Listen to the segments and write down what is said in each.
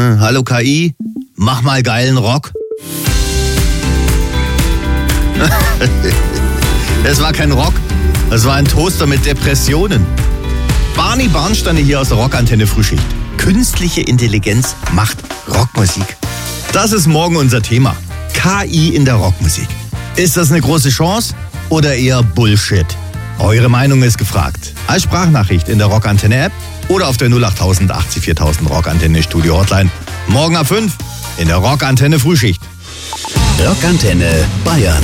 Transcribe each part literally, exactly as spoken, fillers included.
Hm, hallo K I, mach mal geilen Rock. Es war kein Rock, es war ein Toaster mit Depressionen. Barney Barnsteiner hier aus der Rockantenne Frühschicht. Künstliche Intelligenz macht Rockmusik. Das ist morgen unser Thema. K I in der Rockmusik. Ist das eine große Chance oder eher Bullshit? Eure Meinung ist gefragt. Als Sprachnachricht in der Rockantenne-App oder auf der null acht null null achtzig viertausend Rockantenne Studio Hotline. Morgen ab fünf in der Rockantenne Frühschicht. Rockantenne Bayern.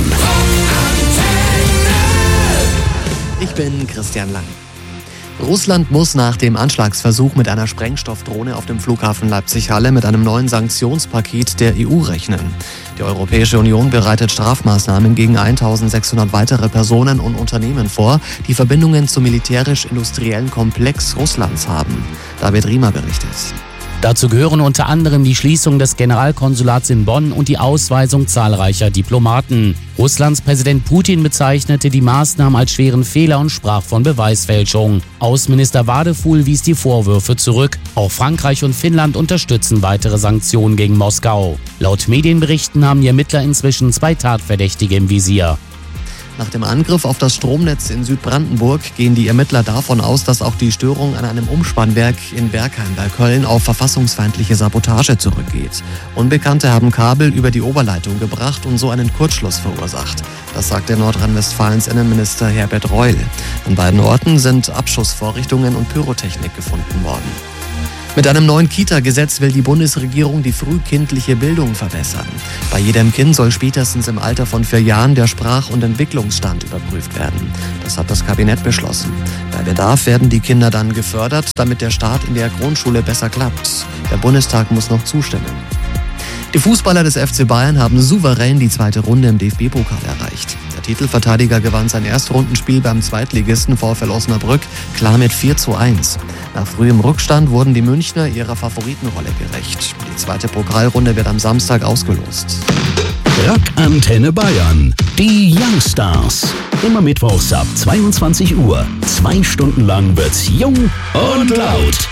Ich bin Christian Lang. Russland muss nach dem Anschlagsversuch mit einer Sprengstoffdrohne auf dem Flughafen Leipzig-Halle mit einem neuen Sanktionspaket der E U rechnen. Die Europäische Union bereitet Strafmaßnahmen gegen eintausendsechshundert weitere Personen und Unternehmen vor, die Verbindungen zum militärisch-industriellen Komplex Russlands haben. David Riemer berichtet. Dazu gehören unter anderem die Schließung des Generalkonsulats in Bonn und die Ausweisung zahlreicher Diplomaten. Russlands Präsident Putin bezeichnete die Maßnahmen als schweren Fehler und sprach von Beweisfälschung. Außenminister Wadefuhl wies die Vorwürfe zurück. Auch Frankreich und Finnland unterstützen weitere Sanktionen gegen Moskau. Laut Medienberichten haben die Ermittler inzwischen zwei Tatverdächtige im Visier. Nach dem Angriff auf das Stromnetz in Südbrandenburg gehen die Ermittler davon aus, dass auch die Störung an einem Umspannwerk in Bergheim bei Köln auf verfassungsfeindliche Sabotage zurückgeht. Unbekannte haben Kabel über die Oberleitung gebracht und so einen Kurzschluss verursacht. Das sagte Nordrhein-Westfalens Innenminister Herbert Reul. An beiden Orten sind Abschussvorrichtungen und Pyrotechnik gefunden worden. Mit einem neuen Kita-Gesetz will die Bundesregierung die frühkindliche Bildung verbessern. Bei jedem Kind soll spätestens im Alter von vier Jahren der Sprach- und Entwicklungsstand überprüft werden. Das hat das Kabinett beschlossen. Bei Bedarf werden die Kinder dann gefördert, damit der Start in der Grundschule besser klappt. Der Bundestag muss noch zustimmen. Die Fußballer des F C Bayern haben souverän die zweite Runde im D F B-Pokal erreicht. Der Titelverteidiger gewann sein Erstrundenspiel beim Zweitligisten VfL Osnabrück klar mit vier zu eins. Nach frühem Rückstand wurden die Münchner ihrer Favoritenrolle gerecht. Die zweite Pokalrunde wird am Samstag ausgelost. Rockantenne Bayern. Die Youngstars. Immer mittwochs ab zweiundzwanzig Uhr. Zwei Stunden lang wird's jung und laut.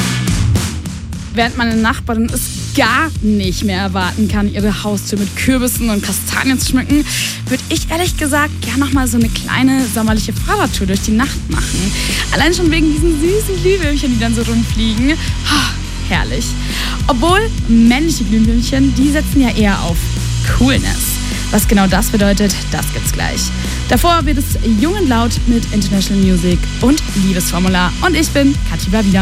Während meine Nachbarin es gar nicht mehr erwarten kann, ihre Haustür mit Kürbissen und Kastanien zu schmücken, würde ich ehrlich gesagt gerne noch mal so eine kleine sommerliche Fahrradtour durch die Nacht machen. Allein schon wegen diesen süßen Glühwürmchen, die dann so rumfliegen. Oh, herrlich. Obwohl männliche Glühwürmchen, die setzen ja eher auf Coolness. Was genau das bedeutet, das gibt's gleich. Davor wird es jung und laut mit International Music und Liebesformular. Und ich bin Kathi Bavida.